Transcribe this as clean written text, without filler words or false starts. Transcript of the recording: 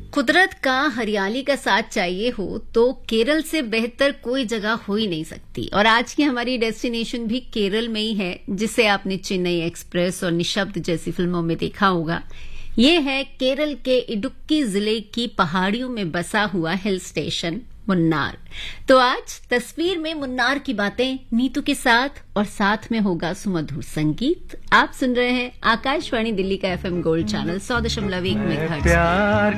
कुदरत का हरियाली का साथ चाहिए हो तो केरल से बेहतर कोई जगह हो ही नहीं सकती। और आज की हमारी डेस्टिनेशन भी केरल में ही है, जिसे आपने चेन्नई एक्सप्रेस और निशब्द जैसी फिल्मों में देखा होगा। ये है केरल के इडुक्की जिले की पहाड़ियों में बसा हुआ हिल स्टेशन मुन्नार। तो आज तस्वीर में मुन्नार की बातें नीतू के साथ, और साथ में होगा सुमधुर संगीत। आप सुन रहे हैं आकाशवाणी दिल्ली का FM गोल्ड चैनल 100.1 मेगाहर्ट्ज। प्यार